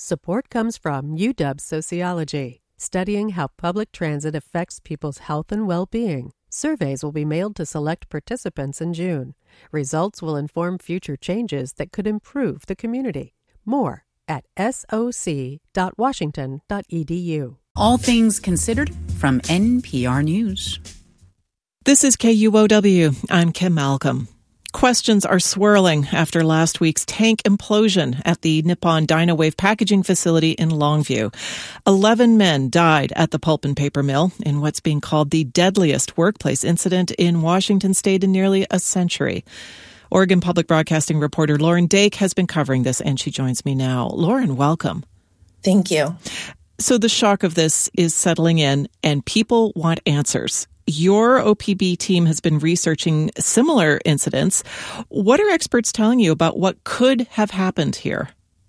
Support comes from UW Sociology, studying how public transit affects people's health and well-being. Surveys will be mailed to select participants in June. Results will inform future changes that could improve the community. More at soc.washington.edu. All Things Considered from NPR News. This is KUOW. I'm Kim Malcolm. Questions are swirling after last week's tank implosion at the Nippon Dynawave packaging facility in Longview. 11 men died at the pulp and paper mill in what's being called the deadliest workplace incident in Washington state in nearly a century. Oregon Public Broadcasting reporter Lauren Dake has been covering this, and she joins me now. Lauren, welcome. Thank you. So the shock of this is settling in, and people want answers. Your OPB team has been researching similar incidents. What are experts telling you about what could have happened here?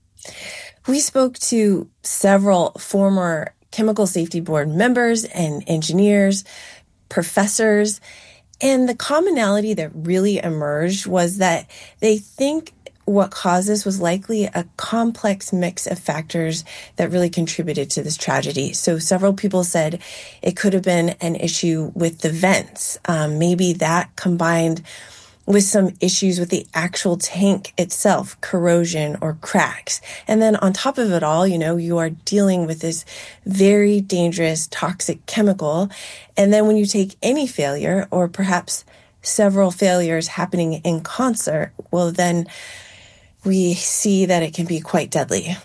We spoke to several former Chemical Safety Board members and engineers, professors, and the commonality that really emerged was that they think what caused this was likely a complex mix of factors that really contributed to this tragedy. So several people said it could have been an issue with the vents. Maybe that combined with some issues with the actual tank itself, corrosion or cracks. And then on top of it all, you are dealing with this very dangerous toxic chemical. And then when you take any failure or perhaps several failures happening in concert, well, then we see that it can be quite deadly.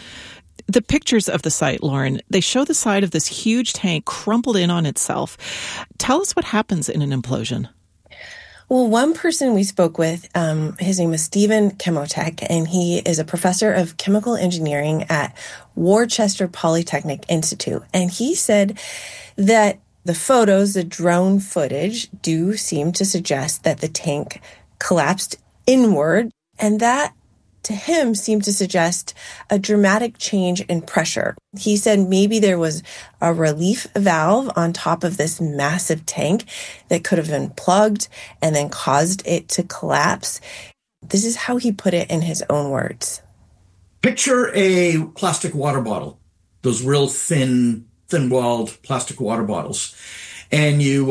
The pictures of the site, Lauren, they show the side of this huge tank crumpled in on itself. Tell us what happens in an implosion. Well, one person we spoke with, his name is Stephen Chemotek, and he is a professor of chemical engineering at Worcester Polytechnic Institute. And he said that the photos, the drone footage, do seem to suggest that the tank collapsed inward, and that to him seemed to suggest a dramatic change in pressure. He said maybe there was a relief valve on top of this massive tank that could have been plugged and then caused it to collapse. This is how he put it in his own words. Picture a plastic water bottle, those real thin-walled plastic water bottles, and you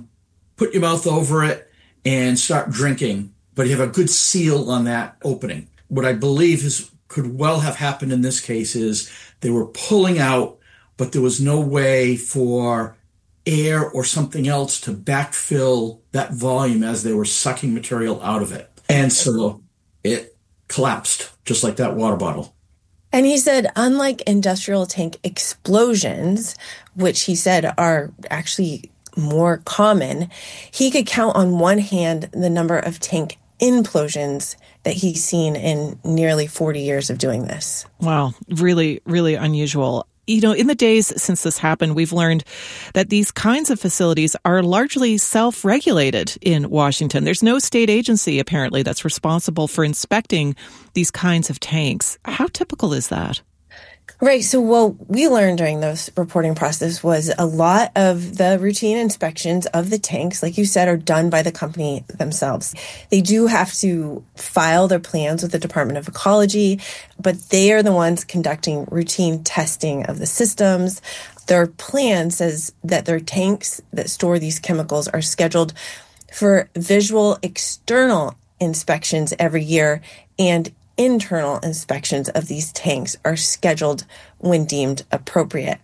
put your mouth over it and start drinking, but you have a good seal on that opening. What I believe could well have happened in this case is they were pulling out, but there was no way for air or something else to backfill that volume as they were sucking material out of it. And so it collapsed, just like that water bottle. And he said, unlike industrial tank explosions, which he said are actually more common, he could count on one hand the number of tank implosions that he's seen in nearly 40 years of doing this. Wow, really, really unusual. In the days since this happened, we've learned that these kinds of facilities are largely self-regulated in Washington. There's no state agency, apparently, that's responsible for inspecting these kinds of tanks. How typical is that? Right. So what we learned during this reporting process was a lot of the routine inspections of the tanks, like you said, are done by the company themselves. They do have to file their plans with the Department of Ecology, but they are the ones conducting routine testing of the systems. Their plan says that their tanks that store these chemicals are scheduled for visual external inspections every year, and internal inspections of these tanks are scheduled when deemed appropriate.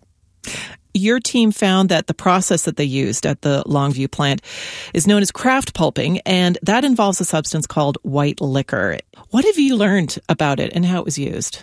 Your team found that the process that they used at the Longview plant is known as kraft pulping, and that involves a substance called white liquor. What have you learned about it and how it was used?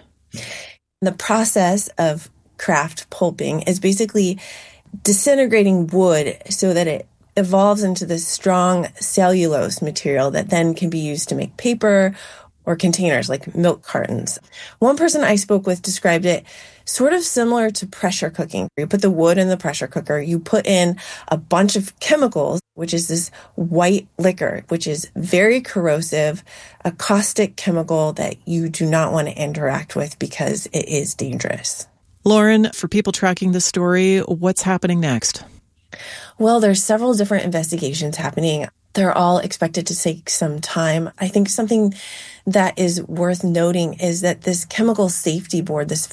The process of kraft pulping is basically disintegrating wood so that it evolves into this strong cellulose material that then can be used to make paper or containers like milk cartons. One person I spoke with described it sort of similar to pressure cooking. You put the wood in the pressure cooker, you put in a bunch of chemicals, which is this white liquor, which is very corrosive, a caustic chemical that you do not want to interact with because it is dangerous. Lauren, for people tracking this story, what's happening next? Well, there's several different investigations happening. They're all expected to take some time. I think something that is worth noting is that this Chemical Safety Board, this